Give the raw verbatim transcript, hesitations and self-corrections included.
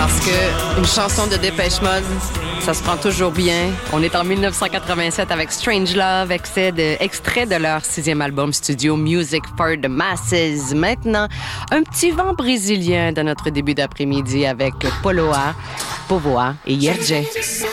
Parce que une chanson de Dépêche Mode, ça se prend toujours bien. On est en dix-neuf cent quatre-vingt-sept avec Strange Love, extrait de, extrait de leur sixième album studio Music for the Masses. Maintenant, un petit vent brésilien de notre début d'après-midi avec Poloa, Povoa et Yerje.